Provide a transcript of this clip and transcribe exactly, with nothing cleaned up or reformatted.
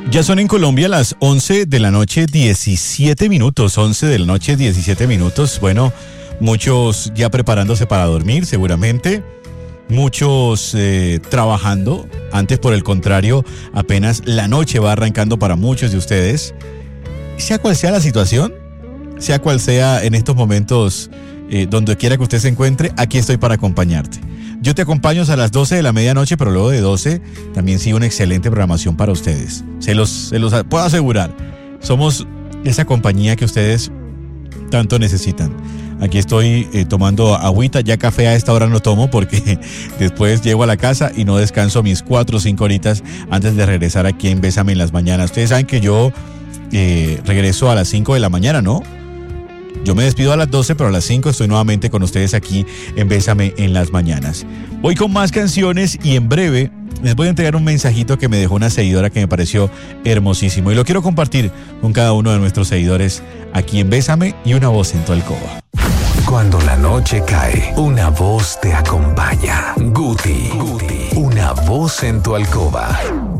Ya son en Colombia las once de la noche, diecisiete minutos, once de la noche, diecisiete minutos. Bueno, muchos ya preparándose para dormir, seguramente. Muchos eh, trabajando. Antes, por el contrario, apenas la noche va arrancando para muchos de ustedes. Sea cual sea la situación, sea cual sea en estos momentos, eh, donde quiera que usted se encuentre, aquí estoy para acompañarte. Yo te acompaño hasta las doce de la medianoche, pero luego de doce también sigue una excelente programación para ustedes. Se los, se los puedo asegurar. Somos esa compañía que ustedes tanto necesitan. Aquí estoy eh, tomando agüita, ya café a esta hora no tomo porque después llego a la casa y no descanso mis cuatro o cinco horitas antes de regresar aquí en Bésame en las mañanas. Ustedes saben que yo eh, regreso a las cinco de la mañana, ¿no? Yo me despido a las doce, pero a las cinco estoy nuevamente con ustedes aquí en Bésame en las mañanas. Voy con más canciones y en breve les voy a entregar un mensajito que me dejó una seguidora que me pareció hermosísimo y lo quiero compartir con cada uno de nuestros seguidores aquí en Bésame y una voz en tu alcoba. Cuando la noche cae, una voz te acompaña. Guti, Guti, una voz en tu alcoba.